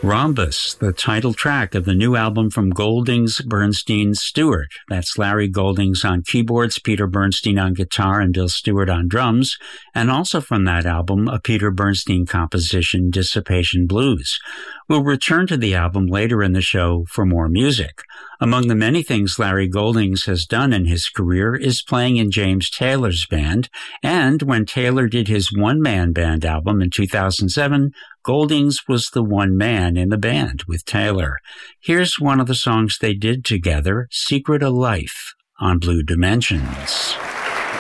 Rhombus, the title track of the new album from Goldings, Bernstein, Stewart. That's Larry Goldings on keyboards, Peter Bernstein on guitar, and Bill Stewart on drums. And also from that album, a Peter Bernstein composition, Dissipation Blues. We'll return to the album later in the show for more music. Among the many things Larry Goldings has done in his career is playing in James Taylor's band, and when Taylor did his one-man band album in 2007, Goldings was the one man in the band with Taylor. Here's one of the songs they did together, Secret of Life, on Blue Dimensions.